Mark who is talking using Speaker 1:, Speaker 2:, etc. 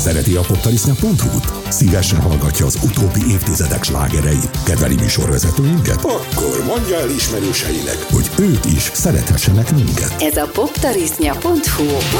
Speaker 1: Szereti a poptarisznya.hu-t? Szívesen hallgatja az utóbbi évtizedek slágereit? Kedveli műsorvezetőinket? Akkor mondja el ismerőseinek, hogy ők is szerethessenek minket.
Speaker 2: Ez a poptarisznya.hu.